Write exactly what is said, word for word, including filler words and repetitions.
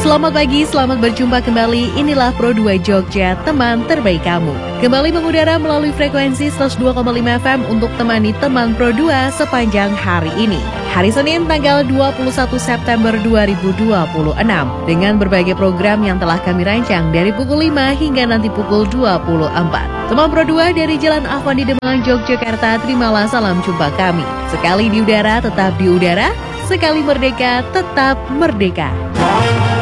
Selamat pagi, selamat berjumpa kembali. Inilah Pro dua Jogja, teman terbaik kamu. Kembali mengudara melalui frekuensi seratus dua koma lima F M untuk temani teman Pro dua sepanjang hari ini. Hari Senin tanggal dua puluh satu September dua ribu dua puluh enam. Dengan berbagai program yang telah kami rancang dari pukul lima hingga nanti pukul dua puluh empat. Teman Pro dua dari Jalan Afwan di Demang, Yogyakarta, terimalah salam jumpa kami. Sekali di udara, tetap di udara. Sekali merdeka, tetap merdeka.